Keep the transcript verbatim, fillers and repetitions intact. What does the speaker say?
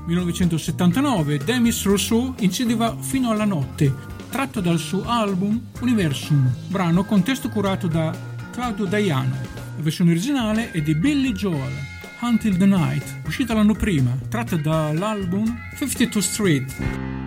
millenovecentosettantanove Demis Rousseau incideva Fino alla notte, tratto dal suo album Universum, brano con testo curato da Claudio Daiano. La versione originale è di Billy Joel, Until the Night, uscita l'anno prima, tratta dall'album cinquantadue Street.